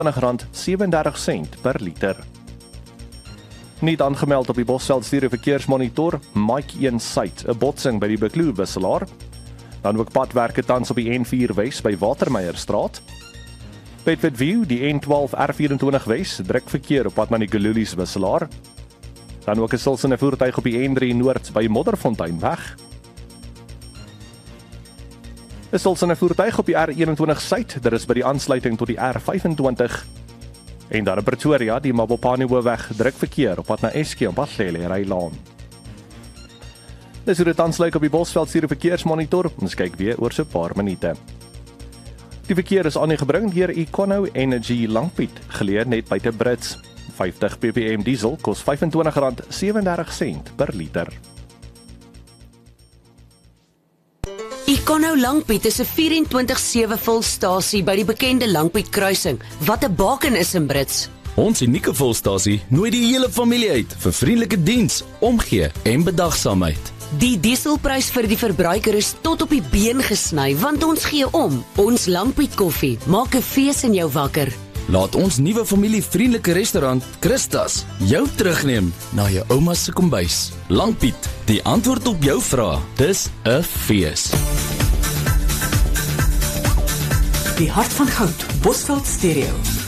R25,37 per liter. Niet aangemeld op die Bosveld Stuur Verkeersmonitor, Mike 1 Suid, 'n botsing by die Bekloo wisselaar. Dan ook padwerke tans op die N4 Wes by Watermeierstraat. Bedford View, die N12 R24 Wes, druk verkeer op pad na die Gululies wisselaar. Dan ook 'n stilsende voertuig op die N3 Noord by Modderfonteinweg. 'n stilsende voertuig op die R21 Suid, dit is by die aansluiting tot die R25. En daar in Pretoria, die Mabopane-weg, druk verkeer op pad na Eskie op Batlele-Rylaan. Dis hoe dit aansluit op die Bosveld Stuur Verkeersmonitor. Ons kyk weer oor so 'n paar minute. Die verkeer is aan u gebring deur Econo Energy Langpiet, geleë net buite Brits. 50 ppm diesel kos R25,37 per liter. Econo Langpiet is 'n 24/7 volstasie by die bekende Langpiet kruising, wat 'n baken is in Brits. Ons unieke volstasie nooi die hele familie uit vir vriendelike diens, omgee en bedagsaamheid. Die dieselprys vir die verbruiker is tot op die been gesny, want ons gee om. Ons Langpiet koffie maak 'n fees in jou wakker. Laat ons nuwe familievriendelike restaurant, Christas, jou terugneem na jou ouma se kombuis. Langpiet, die antwoord op jou vrae. Dis 'n fees. Die hart van goud, Bosveld Stereo.